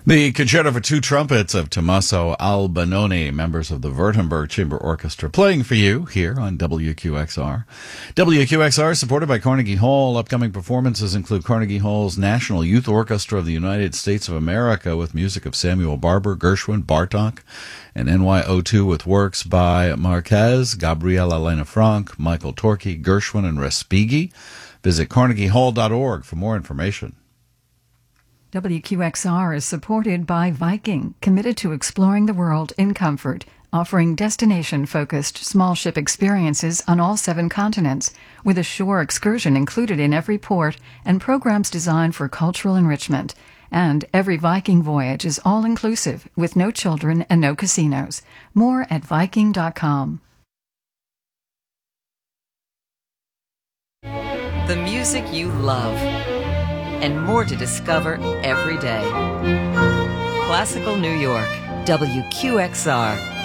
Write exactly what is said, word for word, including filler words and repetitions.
The Concerto for Two Trumpets of Tommaso Albinoni, members of the Württemberg Chamber Orchestra, playing for you here on W Q X R. W Q X R is supported by Carnegie Hall. Upcoming performances include Carnegie Hall's National Youth Orchestra of the United States of America with music of Samuel Barber, Gershwin, Bartok, and N Y O two with works by Marquez, Gabriela Elena Frank, Michael Torki, Gershwin, and Respighi. Visit carnegie hall dot org for more information. W Q X R is supported by Viking, committed to exploring the world in comfort, offering destination-focused small ship experiences on all seven continents, with a shore excursion included in every port and programs designed for cultural enrichment. And every Viking voyage is all-inclusive, with no children and no casinos. More at viking dot com. The music you love, and more to discover every day. Classical New York, W Q X R.